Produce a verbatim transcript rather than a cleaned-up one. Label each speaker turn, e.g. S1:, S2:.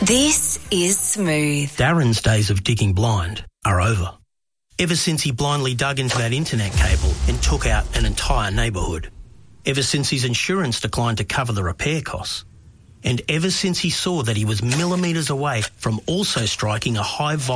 S1: This is Smooth.
S2: Darren's days of digging blind are over. Ever since he blindly dug into that internet cable and took out an entire neighbourhood. Ever since his insurance declined to cover the repair costs. And ever since he saw that he was millimetres away from also striking a high voltage